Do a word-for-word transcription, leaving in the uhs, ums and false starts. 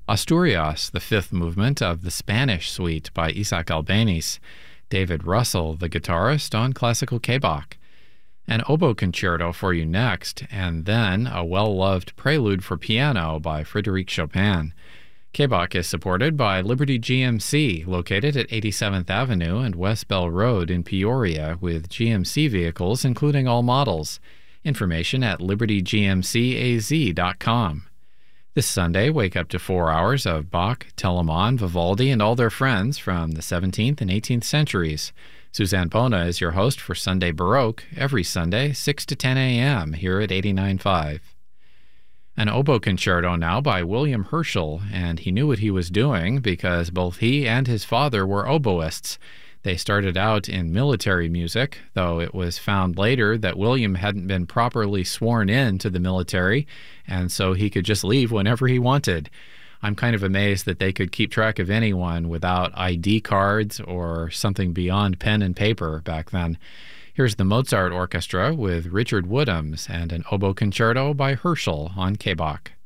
Asturias, the fifth movement of the Spanish Suite by Isaac Albéniz. David Russell, the guitarist, on classical K-Bach. An oboe concerto for you next, and then a well-loved prelude for piano by Frédéric Chopin. K-Bach is supported by Liberty G M C, located at eighty-seventh Avenue and West Bell Road in Peoria, with G M C vehicles including all models. Information at liberty g m c a z dot com. This Sunday, wake up to four hours of Bach, Telemann, Vivaldi, and all their friends from the seventeenth and eighteenth centuries. Suzanne Bona is your host for Sunday Baroque, every Sunday, six to ten a.m. here at eighty-nine point five. An oboe concerto now by William Herschel, and he knew what he was doing because both he and his father were oboists. They started out in military music, though it was found later that William hadn't been properly sworn in to the military, and so he could just leave whenever he wanted. I'm kind of amazed that they could keep track of anyone without I D cards or something beyond pen and paper back then. Here's the Mozart Orchestra with Richard Woodhams and an oboe concerto by Herschel on K-Bach.